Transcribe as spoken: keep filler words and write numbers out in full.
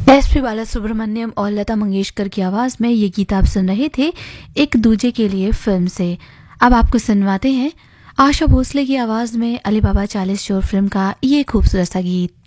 S पी बालासुब्रमण्यम और लता मंगेशकर की आवाज में ये गीत आप सुन रहे थे एक दूजे के लिए फिल्म से। अब आपको सुनवाते हैं आशा भोसले की आवाज में अली बाबा चालीस चोर फिल्म का ये खूबसूरत सा गीत।